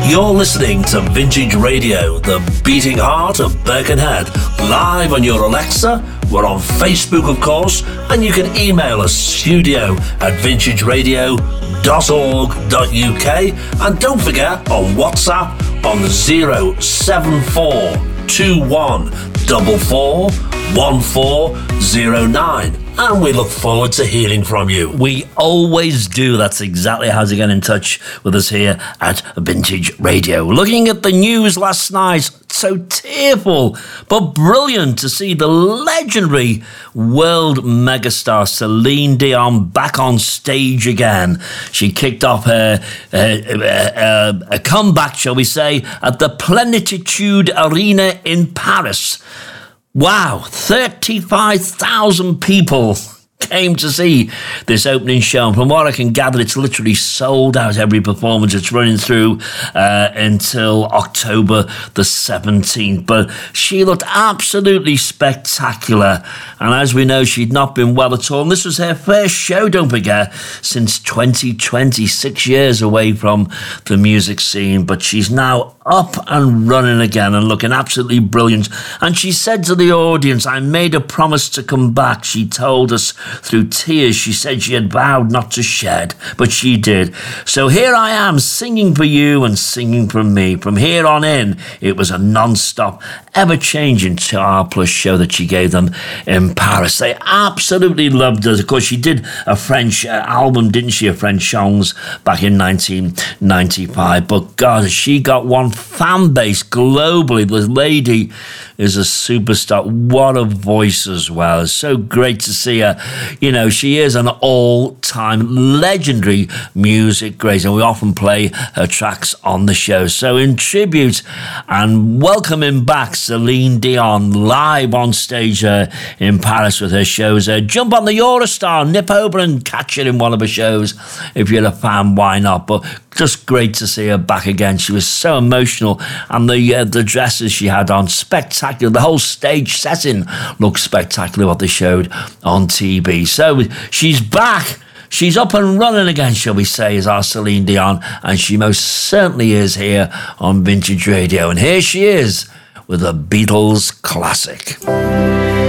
You're listening to Vintage Radio, the beating heart of Birkenhead, live on your Alexa. We're on Facebook, of course, and you can email us studio@vintageradio.org.uk, and don't forget on WhatsApp on 07441441409. And we look forward to hearing from you. We always do. That's exactly how to get in touch with us here at Vintage Radio. Looking at the news last night, so tearful but brilliant to see the legendary world megastar Celine Dion back on stage again. She kicked off her a comeback, shall we say, at the Plenitude Arena in Paris. Wow, 35,000 people came to see this opening show. And from what I can gather, it's literally sold out every performance. It's running through until October the 17th. But she looked absolutely spectacular. And as we know, she'd not been well at all. And this was her first show, don't forget, since 2020, 6 years away from the music scene. But she's now up and running again and looking absolutely brilliant. And she said to the audience, I made a promise to come back. She told us through tears. She said she had vowed not to shed, but she did. So here I am singing for you and singing for me. From here on in, it was a non-stop, ever-changing 2-hour plus show that she gave them in Paris. They absolutely loved us. Of course, she did a French album, didn't she? A French songs back in 1995. But God, she got one fan base globally. The lady is a superstar. What a voice as well. It's so great to see her. You know, she is an all-time legendary music grace, and we often play her tracks on the show. So in tribute and welcoming back Celine Dion live on stage in Paris with her shows. Jump on the Eurostar, nip over and catch her in one of her shows. If you're a fan, why not? But just great to see her back again. She was so emotional, and the dresses she had on, spectacular. The whole stage setting looked spectacular, what they showed on TV. So she's back. She's up and running again, shall we say, is our Celine Dion, and she most certainly is here on Vintage Radio. And here she is with a Beatles classic.